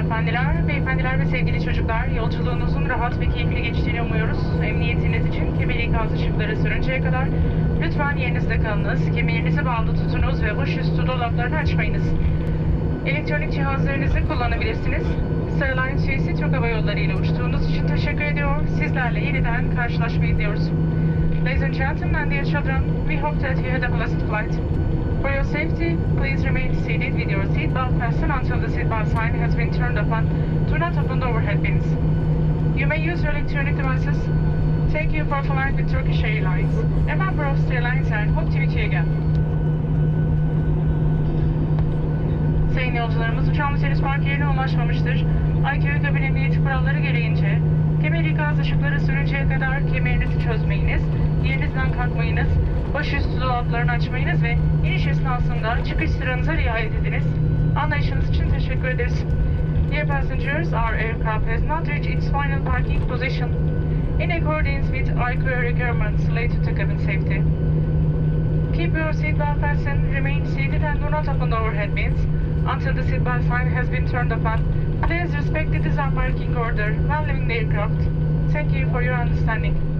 Hanımefendiler, beyefendiler ve sevgili çocuklar, yolculuğunuzun rahat ve keyifli geçtiğini umuyoruz. Emniyetiniz için kemer ikaz ışıkları sönünceye kadar lütfen yerinizde kalınız, kemerinizi bağlı tutunuz ve başüstü dolaplarını açmayınız. Elektronik cihazlarınızı kullanabilirsiniz. Star Alliance üyesi Türk Hava Yolları ile uçtuğunuz için teşekkür ediyor. Sizlerle yeniden karşılaşmayı diliyoruz. Ladies and gentlemen and dear children, we hope that you had a pleasant flight. For your safety, please remain seated with your seatbelt fastened until the seatbelt sign has been turned upon. Do not open the overhead bins. You may use your electronic devices. Thank you for flying with Turkish Airlines, a member of Star Alliance, and hope to meet you again. Sayın yolcularımız, uçağımız henüz park yerine ulaşmamıştır. IQ kabin emniyeti kuralları gereğince kemer ikaz ışıkları sönünceye kadar kemerinizi çözmeyiniz, yerinizden kalkmayınız, başüstü dolaplarını açmayınız ve iniş esnasında çıkış sıranıza riayet ediniz. Anlayışınız için teşekkür ederiz. Dear passengers, our aircraft has not reached its final parking position. In accordance with IQ requirements related to cabin safety. Keep your seatbelt fastened, remain seated and do not open the overhead bins until the seatbelt sign has been turned upon. Please respect the disembarking order when leaving the aircraft. Thank you for your understanding.